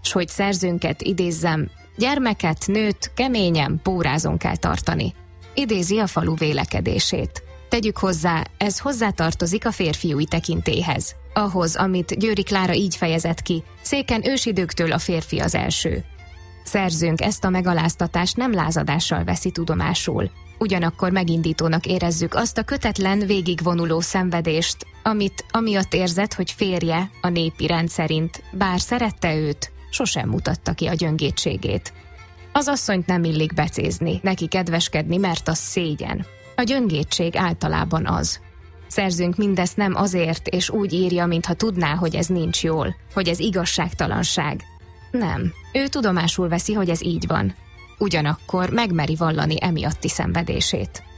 s hogy szerzőnket idézzem, gyermeket, nőt keményen, pórázon kell tartani. Idézi a falu vélekedését. Tegyük hozzá, ez hozzátartozik a férfiúi tekintélyhez. Ahhoz, amit Győri Klára így fejezett ki, széken ősidőktől a férfi az első. Szerzőnk ezt a megaláztatást nem lázadással veszi tudomásul. Ugyanakkor megindítónak érezzük azt a kötetlen, végigvonuló szenvedést, amit amiatt érzett, hogy férje a népi rend szerint, bár szerette őt, sosem mutatta ki a gyöngétségét. Az asszonyt nem illik becézni, neki kedveskedni, mert az szégyen. A gyöngétség általában az. Szerzőnk mindezt nem azért és úgy írja, mintha tudná, hogy ez nincs jól, hogy ez igazságtalanság. Nem, ő tudomásul veszi, hogy ez így van. Ugyanakkor megmeri vallani emiatti szenvedését.